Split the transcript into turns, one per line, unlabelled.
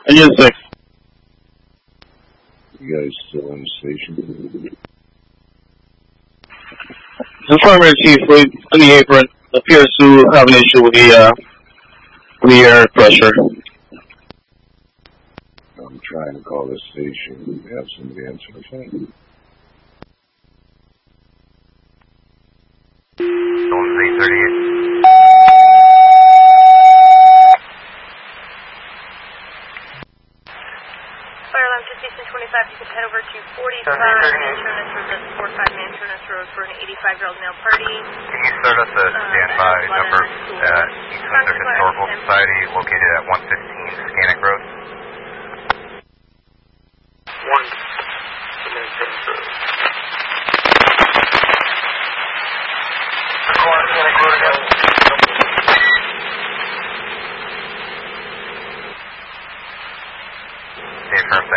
Engine 6.
You guys still on the station?
The primary chief, we on the apron appears to have an issue with the air pressure.
I'm trying to call the station. Have somebody answer the phone.
Going 838.
Fire alarm to station 25, you can head over to 45 Mantunas Road, that's 45 Mantunas Road for an 85-year-old male party.
Can you service a standby number at East Windsor Historical Society located at 115 Scannick Road?
1 Mantunas Road. Scannick Road again.
Affirm.